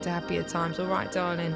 The happier times, all right, darling.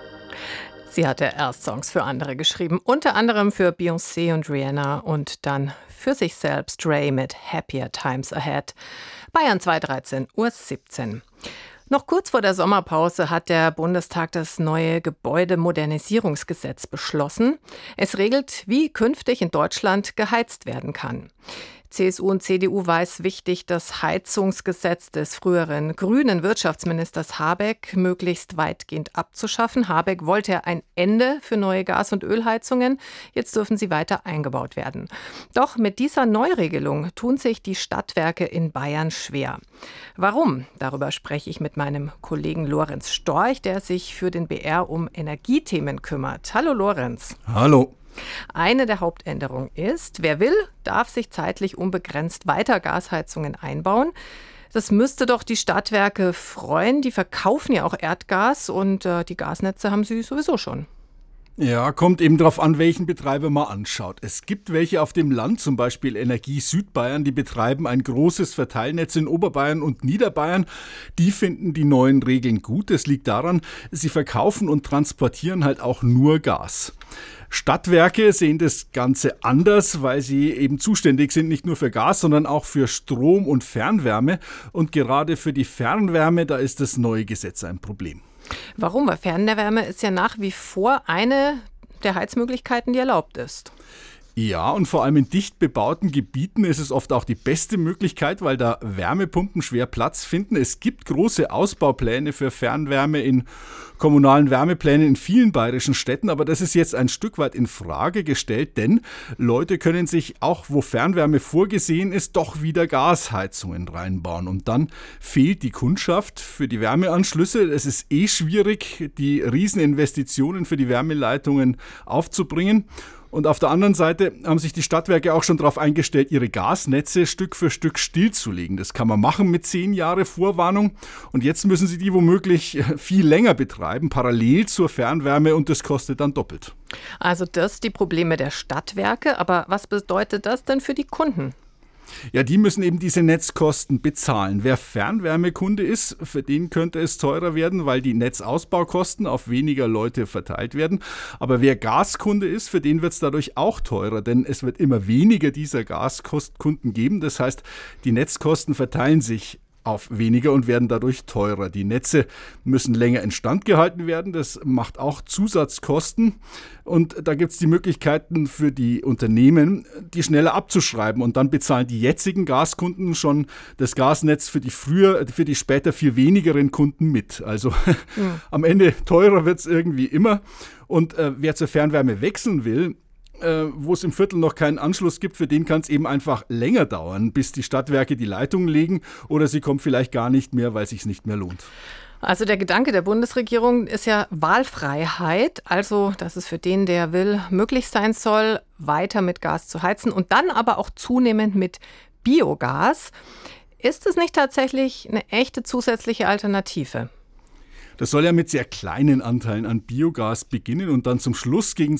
Sie hatte erst Songs für andere geschrieben, unter anderem für Beyoncé und Rihanna und dann für sich selbst Dre mit Happier Times Ahead. Bayern 2, 13:17 Uhr. Noch kurz vor der Sommerpause hat der Bundestag das neue Gebäudemodernisierungsgesetz beschlossen. Es regelt, wie künftig in Deutschland geheizt werden kann. CSU und CDU weiß wichtig, das Heizungsgesetz des früheren grünen Wirtschaftsministers Habeck möglichst weitgehend abzuschaffen. Habeck wollte ein Ende für neue Gas- und Ölheizungen. Jetzt dürfen sie weiter eingebaut werden. Doch mit dieser Neuregelung tun sich die Stadtwerke in Bayern schwer. Warum? Darüber spreche ich mit meinem Kollegen Lorenz Storch, der sich für den BR um Energiethemen kümmert. Hallo Lorenz. Hallo. Eine der Hauptänderungen ist, wer will, darf sich zeitlich unbegrenzt weiter Gasheizungen einbauen. Das müsste doch die Stadtwerke freuen. Die verkaufen ja auch Erdgas und die Gasnetze haben sie sowieso schon. Ja, kommt eben darauf an, welchen Betreiber man anschaut. Es gibt welche auf dem Land, zum Beispiel Energie Südbayern, die betreiben ein großes Verteilnetz in Oberbayern und Niederbayern. Die finden die neuen Regeln gut. Das liegt daran, sie verkaufen und transportieren halt auch nur Gas. Stadtwerke sehen das Ganze anders, weil sie eben zuständig sind, nicht nur für Gas, sondern auch für Strom und Fernwärme. Und gerade für die Fernwärme, da ist das neue Gesetz ein Problem. Warum? Weil Fernwärme ist ja nach wie vor eine der Heizmöglichkeiten, die erlaubt ist. Ja, und vor allem in dicht bebauten Gebieten ist es oft auch die beste Möglichkeit, weil da Wärmepumpen schwer Platz finden. Es gibt große Ausbaupläne für Fernwärme in kommunalen Wärmeplänen in vielen bayerischen Städten, aber das ist jetzt ein Stück weit in Frage gestellt, denn Leute können sich auch, wo Fernwärme vorgesehen ist, doch wieder Gasheizungen reinbauen. Und dann fehlt die Kundschaft für die Wärmeanschlüsse. Es ist schwierig, die Rieseninvestitionen für die Wärmeleitungen aufzubringen. Und auf der anderen Seite haben sich die Stadtwerke auch schon darauf eingestellt, ihre Gasnetze Stück für Stück stillzulegen. Das kann man machen mit 10 Jahre Vorwarnung. Und jetzt müssen sie die womöglich viel länger betreiben, parallel zur Fernwärme, und das kostet dann doppelt. Also das die Probleme der Stadtwerke. Aber was bedeutet das denn für die Kunden? Ja, die müssen eben diese Netzkosten bezahlen. Wer Fernwärmekunde ist, für den könnte es teurer werden, weil die Netzausbaukosten auf weniger Leute verteilt werden. Aber wer Gaskunde ist, für den wird es dadurch auch teurer, denn es wird immer weniger dieser Gaskunden geben. Das heißt, die Netzkosten verteilen sich auf weniger und werden dadurch teurer. Die Netze müssen länger instand gehalten werden. Das macht auch Zusatzkosten. Und da gibt es die Möglichkeiten für die Unternehmen, die schneller abzuschreiben. Und dann bezahlen die jetzigen Gaskunden schon das Gasnetz für die später viel wenigeren Kunden mit. Also am Ende teurer wird es irgendwie immer. Und wer zur Fernwärme wechseln will, wo es im Viertel noch keinen Anschluss gibt, für den kann es eben einfach länger dauern, bis die Stadtwerke die Leitungen legen, oder sie kommen vielleicht gar nicht mehr, weil es sich nicht mehr lohnt. Also der Gedanke der Bundesregierung ist ja Wahlfreiheit, also dass es für den, der will, möglich sein soll, weiter mit Gas zu heizen und dann aber auch zunehmend mit Biogas. Ist es nicht tatsächlich eine echte zusätzliche Alternative? Das soll ja mit sehr kleinen Anteilen an Biogas beginnen und dann zum Schluss gegen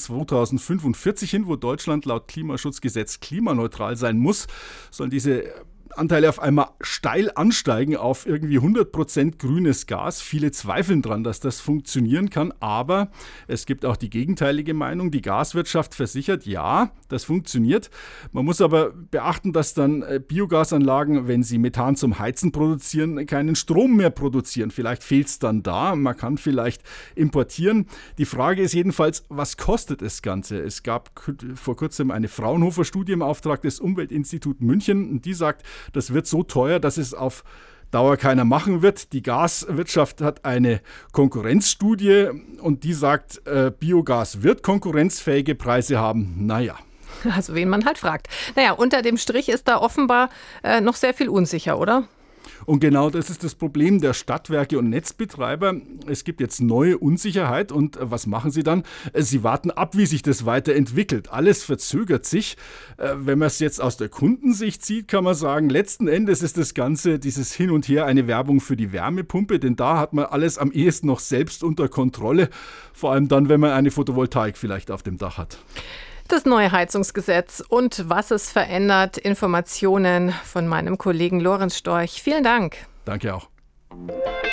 2045 hin, wo Deutschland laut Klimaschutzgesetz klimaneutral sein muss, sollen diese Anteile auf einmal steil ansteigen auf irgendwie 100% grünes Gas. Viele zweifeln dran, dass das funktionieren kann, aber es gibt auch die gegenteilige Meinung. Die Gaswirtschaft versichert, ja, das funktioniert. Man muss aber beachten, dass dann Biogasanlagen, wenn sie Methan zum Heizen produzieren, keinen Strom mehr produzieren. Vielleicht fehlt es dann da, man kann vielleicht importieren. Die Frage ist jedenfalls, was kostet das Ganze? Es gab vor kurzem eine Fraunhofer-Studie im Auftrag des Umweltinstituts München, und die sagt, das wird so teuer, dass es auf Dauer keiner machen wird. Die Gaswirtschaft hat eine Konkurrenzstudie und die sagt, Biogas wird konkurrenzfähige Preise haben. Naja. Also wen man halt fragt. Naja, unter dem Strich ist da offenbar noch sehr viel unsicher, oder? Und genau das ist das Problem der Stadtwerke und Netzbetreiber. Es gibt jetzt neue Unsicherheit und was machen sie dann? Sie warten ab, wie sich das weiterentwickelt. Alles verzögert sich. Wenn man es jetzt aus der Kundensicht sieht, kann man sagen, letzten Endes ist das Ganze, dieses Hin und Her, eine Werbung für die Wärmepumpe, denn da hat man alles am ehesten noch selbst unter Kontrolle. Vor allem dann, wenn man eine Photovoltaik vielleicht auf dem Dach hat. Das neue Heizungsgesetz und was es verändert. Informationen von meinem Kollegen Lorenz Storch. Vielen Dank. Danke auch.